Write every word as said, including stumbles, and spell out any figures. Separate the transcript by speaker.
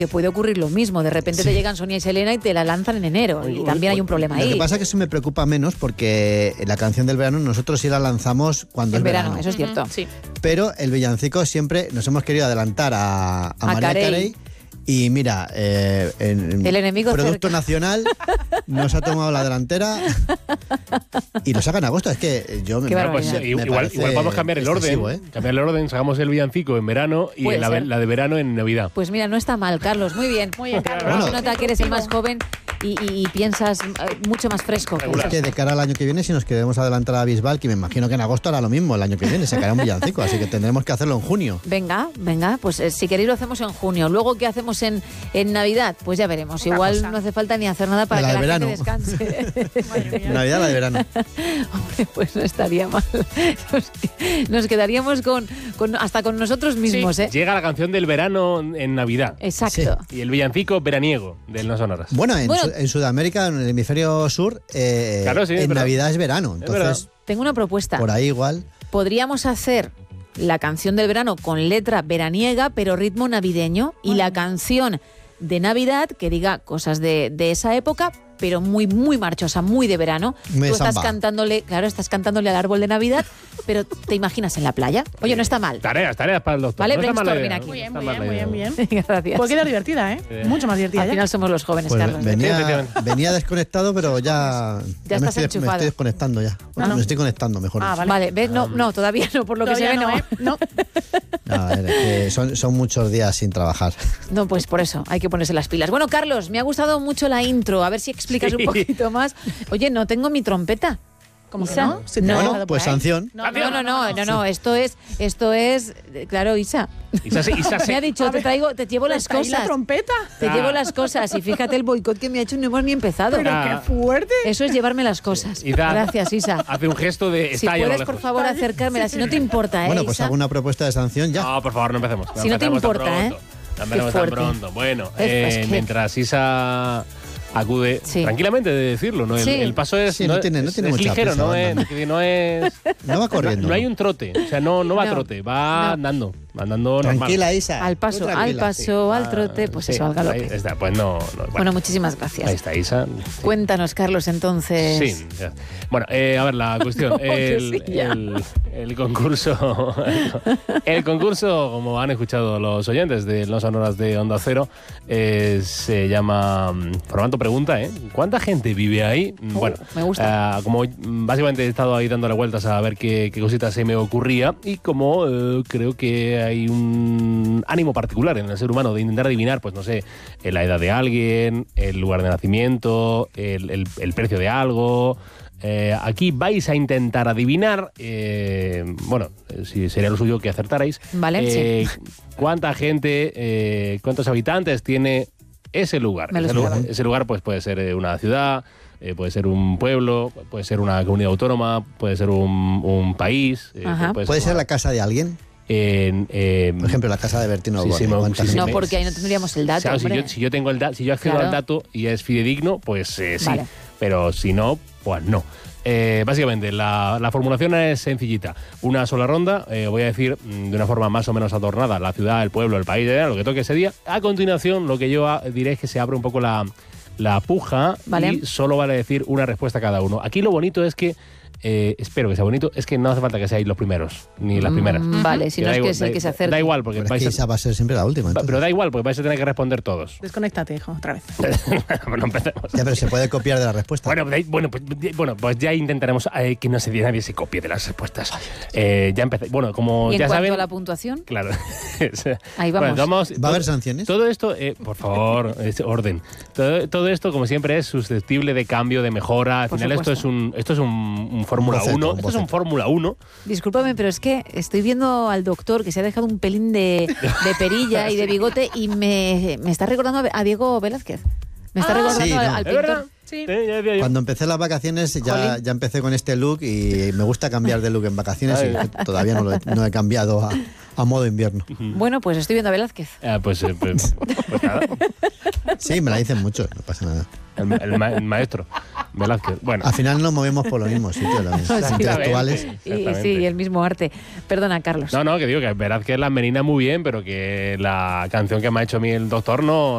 Speaker 1: que puede ocurrir lo mismo. De repente sí. te llegan Sonia y Selena y te la lanzan en enero. Y también hay un problema ahí.
Speaker 2: Lo que pasa es que eso me preocupa menos porque la canción del verano nosotros sí la lanzamos cuando
Speaker 1: en
Speaker 2: es verano.
Speaker 1: verano. Eso es cierto.
Speaker 3: Sí.
Speaker 2: Pero el villancico siempre nos hemos querido adelantar a, a, a Mariah Carey. Carey. Y mira, eh, en,
Speaker 1: el enemigo
Speaker 2: Producto
Speaker 1: cerca.
Speaker 2: Nacional nos ha tomado la delantera y lo saca en agosto. Es que yo me,
Speaker 1: bueno,
Speaker 4: pues,
Speaker 2: me
Speaker 4: igual, igual vamos a cambiar el orden. ¿eh? Cambiar el orden, sacamos el villancico en verano y la, la de verano en Navidad.
Speaker 1: Pues mira, no está mal, Carlos. Muy bien.
Speaker 3: Muy bien, Carlos.
Speaker 2: Bueno,
Speaker 1: se nota que eres el más joven y, y, y piensas mucho más fresco.
Speaker 2: Es que de cara al año que viene, si nos queremos adelantar a Bisbal, que me imagino que en agosto hará lo mismo el año que viene, sacará un villancico, así que tendremos que hacerlo en junio.
Speaker 1: Venga, venga, pues eh, si queréis lo hacemos en junio. Luego, ¿qué hacemos en, en Navidad? Pues ya veremos.
Speaker 3: Otra
Speaker 1: Igual
Speaker 3: cosa.
Speaker 1: no hace falta ni hacer nada para
Speaker 2: la
Speaker 1: que
Speaker 2: de
Speaker 1: la
Speaker 2: verano.
Speaker 1: gente descanse.
Speaker 2: Navidad, la de verano.
Speaker 1: Hombre, pues no estaría mal. Nos, nos quedaríamos con, con hasta con nosotros mismos,
Speaker 4: sí.
Speaker 1: ¿eh?
Speaker 4: Llega la canción del verano en Navidad.
Speaker 1: Exacto.
Speaker 4: Sí. Y el villancico veraniego del No Sonoras.
Speaker 2: Bueno, en,
Speaker 1: bueno,
Speaker 2: Su- en Sudamérica, en el hemisferio sur, eh,
Speaker 4: claro, sí,
Speaker 2: en
Speaker 4: pero,
Speaker 2: Navidad es verano. Entonces,
Speaker 4: es
Speaker 1: tengo una propuesta.
Speaker 2: por ahí igual.
Speaker 1: Podríamos hacer la canción del verano con letra veraniega, pero ritmo navideño, y la canción de Navidad que diga cosas de, de esa época, pero muy, muy marchosa, muy de verano.
Speaker 2: Muy
Speaker 1: Tú estás
Speaker 2: samba.
Speaker 1: cantándole, claro, estás cantándole al árbol de Navidad, pero te imaginas en la playa. Oye, no está mal.
Speaker 4: Tareas, tareas para el doctor.
Speaker 1: Vale,
Speaker 4: no está mala
Speaker 1: brainstorming
Speaker 4: idea,
Speaker 1: aquí.
Speaker 4: no
Speaker 3: Muy bien,
Speaker 4: está
Speaker 3: muy
Speaker 4: mala
Speaker 3: bien, muy
Speaker 4: idea.
Speaker 3: bien, bien.
Speaker 1: Gracias.
Speaker 3: Pues queda divertida, ¿eh?
Speaker 4: Sí.
Speaker 3: Mucho más divertida.
Speaker 1: Al
Speaker 3: ¿eh?
Speaker 1: final somos los jóvenes,
Speaker 2: Pues
Speaker 1: Carlos.
Speaker 2: venía, venía desconectado, pero ya,
Speaker 1: Ya
Speaker 2: me,
Speaker 1: estás
Speaker 2: estoy, me
Speaker 1: enchufado.
Speaker 2: estoy desconectando ya.
Speaker 3: Ah, ¿no?
Speaker 2: Me estoy conectando, mejor
Speaker 3: Ah,
Speaker 2: dicho.
Speaker 3: vale.
Speaker 1: Vale, ¿ves? No, no, todavía no, por lo que se
Speaker 3: Todavía
Speaker 1: ve,
Speaker 3: no,
Speaker 1: no.
Speaker 3: ¿eh? No.
Speaker 2: No, a ver, es que son, son muchos días sin trabajar.
Speaker 1: No, pues por eso, hay que ponerse las pilas. Bueno, Carlos, me ha gustado mucho la intro. A ver si explicas
Speaker 4: Sí.
Speaker 1: un poquito más. Oye, no tengo mi trompeta.
Speaker 3: ¿Cómo que
Speaker 1: Isa,
Speaker 3: no? Si te
Speaker 1: no.
Speaker 3: has
Speaker 2: Bueno,
Speaker 3: dejado por
Speaker 2: pues
Speaker 3: ahí.
Speaker 2: sanción.
Speaker 1: No, no, no, no, no, no, esto es, esto es, eh, claro, Isa.
Speaker 4: Isa, se- Isa, se-
Speaker 1: Me ha dicho,
Speaker 3: A
Speaker 1: te
Speaker 3: ver,
Speaker 1: traigo, te llevo las
Speaker 3: ¿Está ahí la
Speaker 1: cosas.
Speaker 3: trompeta?
Speaker 1: Te
Speaker 4: Ah.
Speaker 1: llevo las cosas y fíjate el boicot que me ha hecho y no hemos ni empezado.
Speaker 3: Pero
Speaker 4: Ah.
Speaker 3: qué fuerte.
Speaker 1: Eso es llevarme las cosas.
Speaker 4: Isa,
Speaker 1: Gracias, Isa.
Speaker 4: hace un gesto de
Speaker 1: Si
Speaker 4: está ahí a lo
Speaker 1: puedes,
Speaker 4: lejos.
Speaker 1: por favor, acercármela, si no te importa, ¿eh,
Speaker 2: Bueno, pues
Speaker 1: Isa?
Speaker 2: hago una propuesta de sanción ya.
Speaker 4: No, por favor, no empecemos.
Speaker 1: Si no te
Speaker 4: empecemos tan
Speaker 1: importa, ¿eh?
Speaker 4: pronto. No empecemos
Speaker 1: Qué
Speaker 4: tan
Speaker 1: fuerte.
Speaker 4: pronto. Bueno,
Speaker 1: Es-
Speaker 4: eh,
Speaker 1: es que-
Speaker 4: mientras Isa acude
Speaker 1: Sí.
Speaker 4: tranquilamente de decirlo, ¿no? El,
Speaker 1: Sí.
Speaker 4: el paso es,
Speaker 2: Sí, no
Speaker 4: no,
Speaker 2: tiene- no
Speaker 4: es,
Speaker 2: tiene
Speaker 4: es
Speaker 2: mucha
Speaker 4: ligero,
Speaker 2: prisa,
Speaker 4: no
Speaker 2: va
Speaker 4: es,
Speaker 2: andando.
Speaker 4: no es
Speaker 2: No va corriendo.
Speaker 4: no, no hay un trote, o sea, no, no va
Speaker 1: No.
Speaker 4: a trote, va
Speaker 1: No.
Speaker 4: andando, andando
Speaker 2: Tranquila,
Speaker 4: normal.
Speaker 2: Isa.
Speaker 1: Al
Speaker 2: tú
Speaker 1: paso, al
Speaker 2: tranquila.
Speaker 1: paso, al
Speaker 4: Ah,
Speaker 1: trote, pues
Speaker 4: sí,
Speaker 1: eso, al
Speaker 4: Ahí
Speaker 1: galope.
Speaker 4: está, pues no, no, bueno,
Speaker 1: Bueno, muchísimas
Speaker 4: ahí
Speaker 1: gracias.
Speaker 4: está Isa.
Speaker 1: Cuéntanos, Carlos, entonces.
Speaker 4: Sí, ya. Bueno, eh, a ver, la cuestión.
Speaker 1: que
Speaker 4: el,
Speaker 1: sí, ya.
Speaker 4: el, el concurso. El concurso, como han escuchado los oyentes de No Sonoras de Onda Cero, eh, se llama mm, Formato Pregunta, ¿eh? ¿Cuánta gente vive ahí? Mm,
Speaker 1: Oh,
Speaker 4: bueno,
Speaker 1: me gusta.
Speaker 4: eh, como mm, básicamente he estado ahí dándole vueltas a ver qué, qué cositas se me ocurría, y como eh, creo que hay un ánimo particular en el ser humano de intentar adivinar, pues no sé, eh, la edad de alguien, el lugar de nacimiento, el, el- el precio de algo. Eh, aquí vais a intentar adivinar, eh, bueno, eh, si sería lo suyo que acertarais,
Speaker 1: Vale,
Speaker 4: eh, cuánta gente, eh, cuántos habitantes tiene ese lugar.
Speaker 1: Me lo
Speaker 4: ese, lugar
Speaker 1: esperaba.
Speaker 4: ese lugar pues puede ser eh, una ciudad, eh, puede ser un pueblo, puede ser una comunidad autónoma, puede ser un, un país. eh,
Speaker 1: Ajá.
Speaker 2: ¿Puede ser la casa de alguien?
Speaker 4: en, eh,
Speaker 2: Por ejemplo, la casa de Bertino
Speaker 4: Sí, sí,
Speaker 2: Osborne.
Speaker 4: me-
Speaker 2: ¿Cuánta
Speaker 4: sí, sí,
Speaker 1: No,
Speaker 2: gente?
Speaker 4: me-
Speaker 1: porque ahí no tendríamos el dato,
Speaker 4: o sea, si,
Speaker 1: hombre.
Speaker 4: yo, si yo tengo el da- si yo accedo
Speaker 1: Claro.
Speaker 4: al dato y es fidedigno, pues eh, sí.
Speaker 1: Vale.
Speaker 4: Pero si no, pues no. Eh, básicamente, la, la formulación es sencillita. Una sola ronda, eh, voy a decir mm, de una forma más o menos adornada, la ciudad, el pueblo, el país, eh, lo que toque ese día. A continuación, lo que yo ah, diré es que se abre un poco la, la puja,
Speaker 1: Vale.
Speaker 4: y solo vale decir una respuesta cada uno. Aquí lo bonito es que, eh, espero que sea bonito, es que no hace falta que seáis los primeros, ni las primeras.
Speaker 1: Mm, Vale, si no
Speaker 4: da
Speaker 1: es que
Speaker 4: igual-
Speaker 1: es el
Speaker 4: da-
Speaker 1: que se acerque.
Speaker 4: Da igual, porque
Speaker 2: Pero es
Speaker 4: vais
Speaker 2: que
Speaker 4: a-
Speaker 2: esa va a ser siempre la última.
Speaker 4: Va-
Speaker 2: entonces.
Speaker 4: pero da igual, porque vais a tener que responder todos.
Speaker 3: Desconéctate, hijo, otra vez.
Speaker 4: Bueno, empecemos.
Speaker 2: Ya, pero se puede copiar de la respuesta.
Speaker 4: Bueno, de ahí- bueno, pues, de- bueno, pues ya intentaremos eh, que no se nadie se copie de las respuestas. Eh, ya empecé. Bueno, como
Speaker 1: Y en
Speaker 4: ya
Speaker 1: cuanto
Speaker 4: saben.
Speaker 1: a la puntuación,
Speaker 4: Claro.
Speaker 1: Ahí vamos.
Speaker 4: Bueno,
Speaker 2: ¿Va a
Speaker 4: todo-
Speaker 2: haber sanciones?
Speaker 4: Todo esto, eh, por favor, es orden. Todo, todo esto, como siempre, es susceptible de cambio, de mejora. Al
Speaker 1: Por
Speaker 4: final, esto es
Speaker 1: supuesto.
Speaker 4: un, esto es un, un Fórmula
Speaker 2: boceto,
Speaker 4: uno.
Speaker 2: un
Speaker 4: Esto es un
Speaker 2: boceto.
Speaker 4: Fórmula uno.
Speaker 1: discúlpame, pero es que estoy viendo al doctor que se ha dejado un pelín de, de perilla y de bigote y me, me está recordando a- a Diego Velázquez. Me está
Speaker 3: Ah,
Speaker 1: recordando
Speaker 2: sí,
Speaker 1: al,
Speaker 2: no.
Speaker 1: al
Speaker 4: ¿Es verdad?
Speaker 1: pintor.
Speaker 3: Sí.
Speaker 4: Eh, ya decía yo.
Speaker 2: Cuando empecé las vacaciones ya,
Speaker 1: Jolín.
Speaker 2: ya empecé con este look y me gusta cambiar de look en vacaciones
Speaker 4: Ay.
Speaker 2: y todavía no, lo he, no he cambiado a, a modo invierno.
Speaker 1: Bueno, pues estoy viendo a Velázquez.
Speaker 4: Ah, pues, eh, pues, pues nada.
Speaker 2: Sí, me la dicen mucho, no pasa nada.
Speaker 4: El, el ma- el maestro Velázquez. Bueno.
Speaker 2: Al final nos movemos por los mismos sitios, los
Speaker 1: Sí.
Speaker 2: intelectuales.
Speaker 1: Y
Speaker 4: Exactamente.
Speaker 1: sí, el mismo arte. Perdona, Carlos.
Speaker 4: No, no, que digo que Velázquez la menina muy bien, pero que la canción que me ha hecho a mí el doctor no.